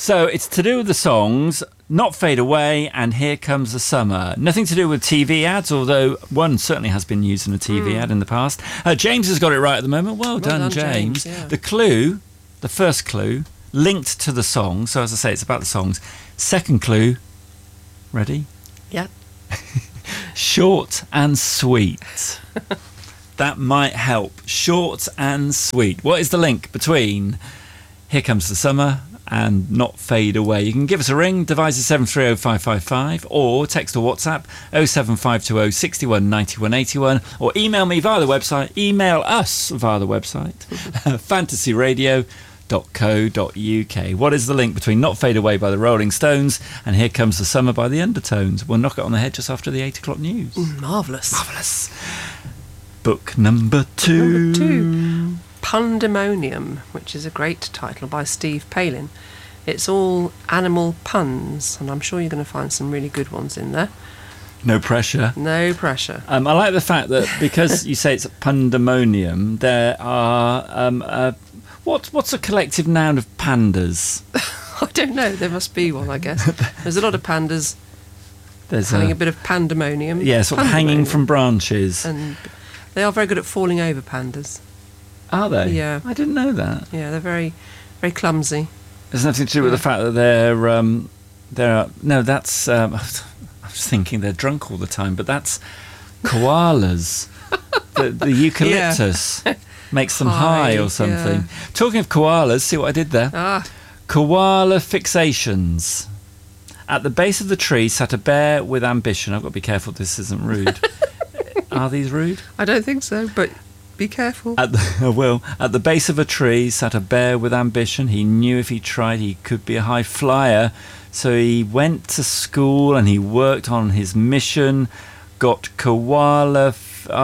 So it's to do with the songs Not Fade Away and Here Comes the Summer. Nothing to do with TV ads, although one certainly has been used in a TV ad in the past. James has got it right at the moment. Well done, James. Yeah. The clue, the first clue, linked to the song. So as I say, it's about the songs. Second clue, ready? Yeah. Short and sweet. That might help. Short and sweet. What is the link between Here Comes the Summer and Not Fade Away? You can give us a ring, devices 730555, or text or WhatsApp 07520 61 91 81, or email me via the website. Email us via the website, fantasyradio.co.uk. What is the link between Not Fade Away by the Rolling Stones and Here Comes the Summer by the Undertones? We'll knock it on the head just after the 8 o'clock news. Marvellous. Marvellous. Book number two. Pandemonium, which is a great title by Steve Palin. It's all animal puns, and I'm sure you're going to find some really good ones in there. No pressure. No pressure. I like the fact that because you say it's pandemonium, there are what's a collective noun of pandas? I don't know. There must be one, I guess. There's a lot of pandas There's having a bit of pandemonium. Yeah, sort of hanging from branches. And they are very good at falling over, pandas. Are they? Yeah. I didn't know that. Yeah, they're very, very clumsy. There's nothing to do with the fact that they're no, that's I was thinking they're drunk all the time, but that's koalas. the eucalyptus makes them high or something. Yeah. Talking of koalas, see what I did there? Koala fixations. At the base of the tree sat a bear with ambition. I've got to be careful this isn't rude. Are these rude? I don't think so, but be careful. At the base of a tree sat a bear with ambition. He knew if he tried he could be a high flyer. So he went to school and he worked on his mission. Got koala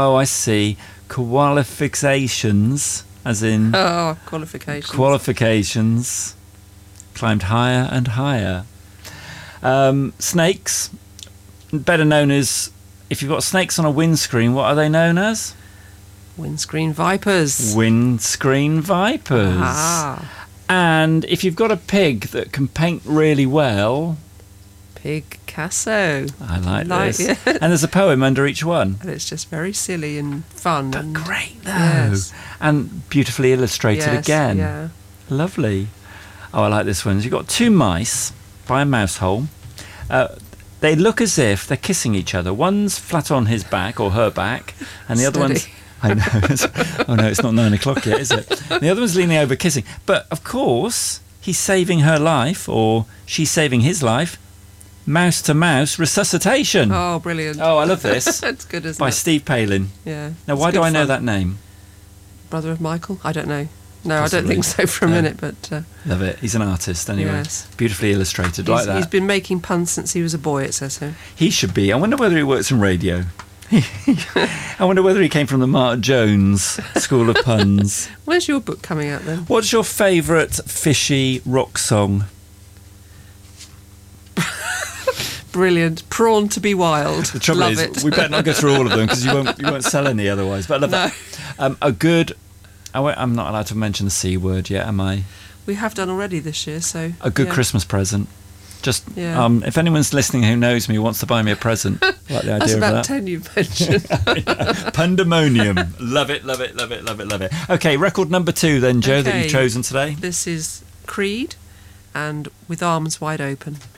fixations, as in qualifications. Climbed higher and higher. Snakes, better known as, if you've got snakes on a windscreen, what are they known as? Windscreen vipers. Windscreen vipers. And if you've got a pig that can paint really well... Picasso. I like this. Yeah. And there's a poem under each one. And it's just very silly and fun. But great, though. Yes. And beautifully illustrated again. Yeah. Lovely. Oh, I like this one. You've got two mice by a mouse hole. They look as if they're kissing each other. One's flat on his back or her back, and the other one's... I know. Oh no, it's not 9 o'clock yet, is it? And the other one's leaning over kissing. But of course, he's saving her life, or she's saving his life. Mouse to mouse resuscitation. Oh, brilliant. Oh, I love this. That's good, isn't it? By Steve Palin. Yeah. Now, why do I know that name? Brother of Michael? I don't know. No, Possibly. I don't think so for a minute, but... love it. He's an artist, anyway. Yes. Beautifully illustrated, like that. He's been making puns since he was a boy, it says so. He should be. I wonder whether he works in radio. I wonder whether he came from the Mark Jones School of Puns. Where's your book coming out, then? What's your favourite fishy rock song? Brilliant. Prawn to be Wild. The trouble Love is, it. we better not go through all of them because you won't sell any otherwise. But I love that. A good... I'm not allowed to mention the C word yet, am I? We have done already this year, so... A good Christmas present. Just, Yeah. if anyone's listening who knows me wants to buy me a present, like the idea That's of about that. 10 you've mentioned. Pandemonium. Love it, love it, love it, love it, love it. Okay, record number 2 then, Joe, that you've chosen today. This is Creed and With Arms Wide Open.